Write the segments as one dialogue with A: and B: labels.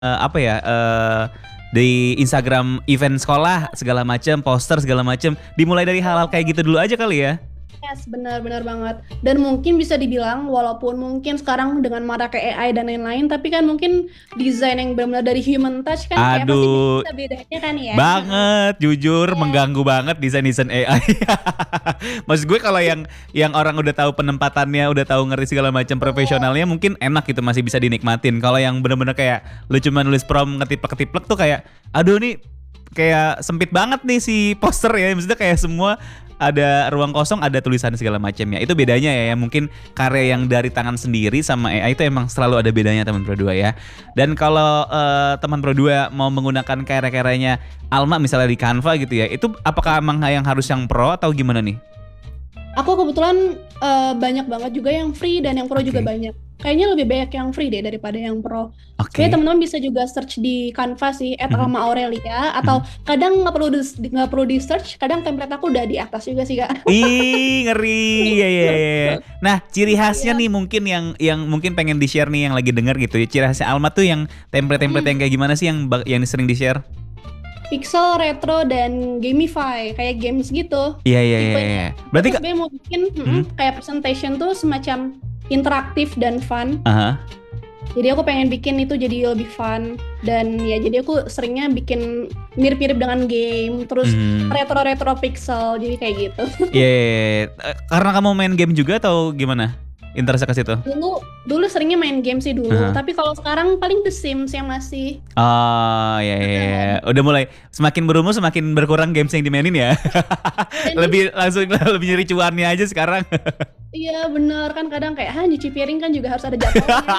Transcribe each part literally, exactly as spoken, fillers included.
A: uh, apa ya? Uh, di Instagram event sekolah segala macam, poster segala macam, dimulai dari hal-hal kayak gitu dulu aja kali ya.
B: Yes, benar-benar banget. Dan mungkin bisa dibilang walaupun mungkin sekarang dengan maraknya A I dan lain-lain, tapi kan mungkin desain yang benar-benar dari human touch kan kayak pasti
A: Aduh,
B: bisa bedanya kan ya.
A: banget, jujur
B: Iya.
A: mengganggu banget desain-desain A I. Maksud gue kalau yang yang orang udah tahu penempatannya, udah tahu ngerti segala macam profesionalnya mungkin enak gitu, masih bisa dinikmatin. Kalau yang bener-bener kayak lu cuma nulis prompt ngetiplek-ketiplek tuh kayak aduh nih kayak sempit banget nih si poster ya. Maksudnya kayak semua ada ruang kosong, ada tulisan segala macamnya. Itu bedanya ya, ya. Mungkin karya yang dari tangan sendiri sama A I itu emang selalu ada bedanya teman Pro dua ya. Dan kalau uh, teman Pro dua mau menggunakan karya-karyanya Alma misalnya di Canva gitu ya, itu apakah emang yang harus yang pro atau gimana nih?
B: Aku kebetulan uh, banyak banget juga yang free dan yang pro
A: Oke.
B: juga banyak. Kayaknya lebih banyak yang free deh daripada yang pro.
A: Oke.
B: Sebenarnya teman-teman bisa juga search di Canva sih, at
A: Mhm.
B: Alma Aurelia, atau
A: Mhm.
B: kadang nggak perlu di, nggak perlu di search, kadang template aku udah di atas juga sih kak.
A: Ih, ngeri. Ya ya ya. Nah, ciri khasnya
B: Iya.
A: nih mungkin yang yang mungkin pengen di-share nih yang lagi denger gitu ya. Ciri khasnya Alma tuh yang template-template yang kayak gimana sih yang bak- yang sering di-share?
B: Pixel, retro, dan gamify kayak games gitu.
A: Iya iya iya.
B: Tipenya.
A: iya. Berarti
B: Aku
A: Kak,
B: sebenarnya mau bikin mm,
A: Mhm.
B: kayak presentation tuh semacam interaktif dan fun.
A: aha.
B: Jadi aku pengen bikin itu jadi lebih fun, dan ya jadi aku seringnya bikin mirip-mirip dengan game, terus
A: Mhm.
B: retro-retro pixel, jadi kayak gitu.
A: Iya, iya, iya. Eh, karena kamu main game juga atau gimana? Interest ke situ?
B: Dulu dulu seringnya main game sih dulu,
A: Aha.
B: tapi kalau sekarang paling The Sims yang masih.
A: Oh, iya, iya, iya. Udah mulai semakin berumur semakin berkurang games yang dimainin ya.
B: Dan
A: Lebih langsung lebih nyari cuannya aja sekarang.
B: iya bener kan, kadang kayak ah nyuci piring kan juga harus ada jadwalnya.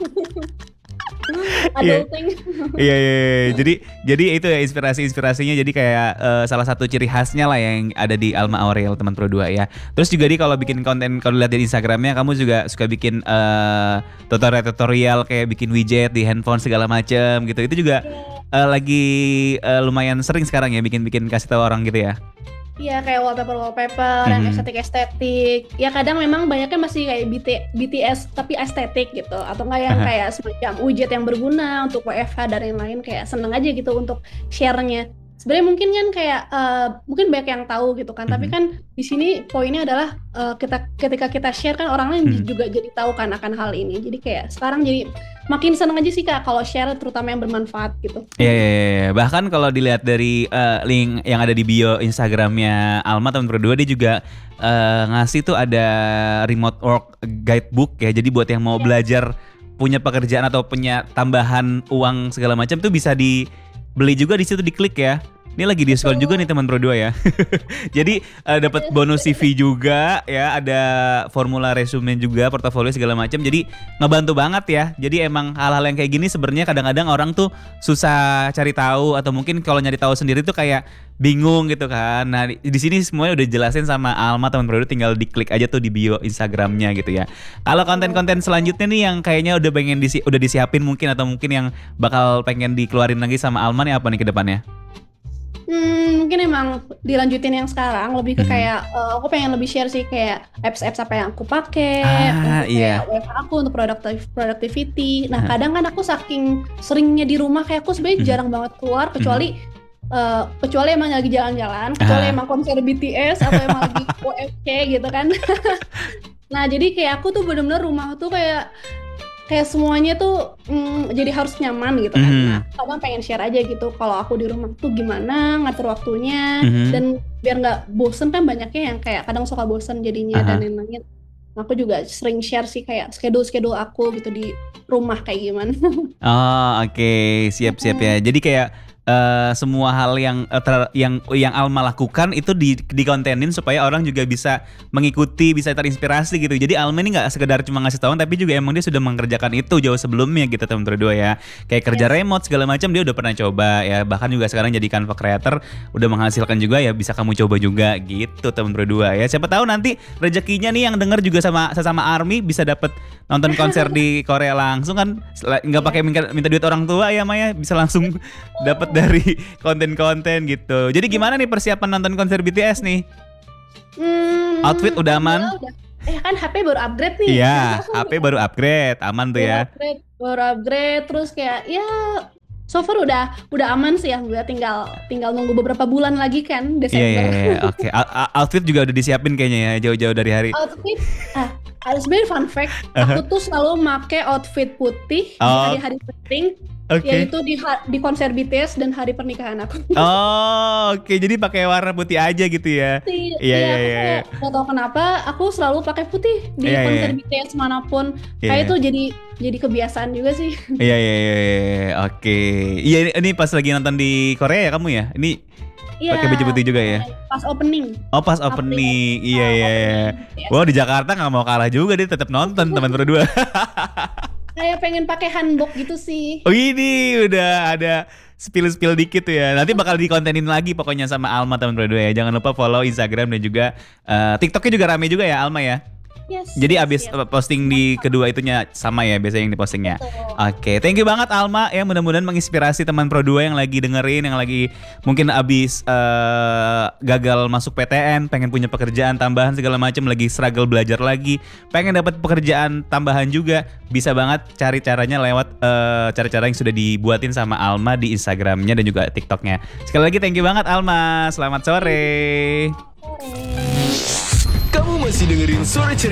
A: Iya.
B: Adulting.
A: Iya, iya, iya. Jadi jadi itu ya inspirasi-inspirasinya, jadi kayak eh, salah satu ciri khasnya lah yang ada di Alma Aurel teman Pro dua ya. Terus juga di kalau bikin konten, kalau lihat di Instagramnya kamu juga suka bikin eh, tutorial-tutorial kayak bikin widget di handphone segala macam gitu. Itu juga eh, lagi eh, lumayan sering sekarang ya bikin-bikin kasih tahu orang gitu ya.
B: Iya kayak wallpaper-wallpaper yang
A: Mhm.
B: estetik-estetik. Ya kadang memang banyaknya masih kayak B T, B T S tapi estetik gitu. Atau enggak yang
A: Aha.
B: kayak semacam widget yang berguna untuk W F H dan lain-lain, kayak seneng aja gitu untuk share-nya. Sebenarnya mungkin kan kayak uh, mungkin banyak yang tahu gitu kan. Tapi
A: Mhm.
B: kan di sini poinnya adalah uh, kita ketika kita share kan orang lain
A: Mhm.
B: juga jadi tahu kan akan hal ini. Jadi kayak sekarang jadi makin seneng aja sih Kak kalau share, terutama yang bermanfaat gitu.
A: Iya, iya, iya, iya. Bahkan kalau dilihat dari eh, link yang ada di bio Instagramnya Alma teman Pro dua, dia juga eh, ngasih tuh ada remote work guidebook ya. Jadi buat yang mau
B: Ya.
A: belajar punya pekerjaan atau punya tambahan uang segala macam tuh bisa dibeli juga di situ, diklik ya. Ini lagi diskon
B: Betul.
A: juga nih teman Pro dua ya. Jadi eh, dapat bonus C V juga ya, ada formula resume juga, portofolio segala macam. Jadi ngebantu banget ya. Jadi emang hal-hal yang kayak gini sebenarnya kadang-kadang orang tuh susah cari tahu, atau mungkin kalau nyari tahu sendiri tuh kayak bingung gitu kan. Nah, di, di sini semuanya udah jelasin sama Alma teman Pro dua, tinggal diklik aja tuh di bio Instagramnya gitu ya. Kalau konten-konten selanjutnya nih yang kayaknya udah pengen disi, udah disiapin mungkin, atau mungkin yang bakal pengen dikeluarin lagi sama Alma nih, apa nih ke depannya?
B: Hmm, mungkin emang dilanjutin yang sekarang lebih ke
A: Mhm.
B: kayak eh, aku pengen lebih share sih kayak apps-apps apa yang aku pakai
A: Ah,
B: untuk
A: iya.
B: kayak W F H aku untuk productive productivity. Nah,
A: Heeh.
B: kadang kan aku saking seringnya di rumah kayak aku sebenarnya
A: Mhm.
B: jarang banget keluar kecuali eh, kecuali emang lagi jalan-jalan, kecuali
A: Ah.
B: emang konser B T S atau emang lagi O F C gitu kan. Nah, jadi kayak aku tuh bener-bener rumah tuh kayak kayak semuanya tuh mm, jadi harus nyaman gitu kan.
A: Mhm.
B: Nah, kadang pengen share aja gitu kalau aku di rumah tuh gimana ngatur waktunya,
A: Mhm.
B: dan biar nggak bosen kan banyaknya yang kayak kadang suka bosen jadinya
A: Aha.
B: dan lain-lain. Aku juga sering share sih kayak schedule-schedule aku gitu di rumah kayak gimana.
A: Oh, oke, siap-siap ya. Jadi kayak eh, semua hal yang eh, ter- yang yang Alma lakukan itu di dikontenin supaya orang juga bisa mengikuti, bisa terinspirasi gitu. Jadi Alma ini nggak sekedar cuma ngasih tahu, tapi juga emang dia sudah mengerjakan itu jauh sebelumnya gitu teman berdua ya. Kayak kerja
B: Yes.
A: remote segala macam dia udah pernah coba ya. Bahkan juga sekarang jadi Canva creator udah menghasilkan juga ya, bisa kamu coba juga gitu teman berdua ya. Siapa tahu nanti rezekinya nih yang denger juga sama sesama ARMY bisa dapat nonton konser di Korea langsung kan, sel- nggak pakai minta, minta duit orang tua ya Maya, bisa langsung dapat dari konten-konten gitu. Jadi gimana nih persiapan nonton konser B T S nih?
B: Hmm,
A: Outfit udah aman?
B: alhamdulillah udah. Eh kan H P baru upgrade nih.
A: Iya, H P baru upgrade, aman tuh
B: Baru
A: ya.
B: upgrade. baru upgrade terus kayak ya so far udah udah aman sih ya, udah tinggal tinggal nunggu beberapa bulan lagi kan
A: Iya
B: Desember.
A: iya iya. Oke. Out- out- Outfit juga udah disiapin kayaknya ya jauh-jauh dari hari.
B: Outfit, ah, ada sebenarnya fun fact, aku tuh selalu make outfit putih di
A: Oh,
B: hari-hari penting,
A: oke.
B: yaitu di ha- di konser B T S dan hari pernikahan aku.
A: Oh, oke. Jadi pakai warna putih aja gitu ya.
B: Iya,
A: Iya
B: iya,
A: iya
B: aku
A: iya.
B: kayak nggak tahu kenapa aku selalu pakai putih di
A: Iya iya.
B: konser B T S manapun.
A: Iya.
B: Kayak itu jadi jadi kebiasaan juga sih.
A: Iya iya iya. iya. Oke. Iya ini, ini pas lagi nonton di Korea ya kamu ya? Ini
B: Iya.
A: pakai baju putih juga ya?
B: Pas opening.
A: Oh pas
B: April.
A: opening. Iya
B: Ah,
A: iya iya.
B: opening B T S.
A: Wow di Jakarta nggak mau kalah juga dia tetap nonton teman berdua.
B: Kayak pengen pakai hanbok gitu sih.
A: Oh ini udah ada spill-spill dikit tuh ya. Nanti bakal dikontenin lagi pokoknya sama Alma teman berdua ya. Jangan lupa follow Instagram dan juga eh, TikToknya juga rame juga ya Alma ya.
B: Yes.
A: Jadi
B: yes,
A: abis
B: yes.
A: eh, posting di kedua itunya sama ya biasanya yang dipostingnya.
B: Betul.
A: Oke, thank you banget Alma ya mudah-mudahan menginspirasi teman Pro dua yang lagi dengerin, yang lagi mungkin abis eh, gagal masuk P T N, pengen punya pekerjaan tambahan segala macam, lagi struggle belajar lagi, pengen dapat pekerjaan tambahan juga, bisa banget cari caranya lewat eh, cara-cara yang sudah dibuatin sama Alma di Instagramnya dan juga TikToknya. Sekali lagi thank you banget Alma, selamat sore.
B: Sore.
C: Kamu masih dengerin Suara Ceria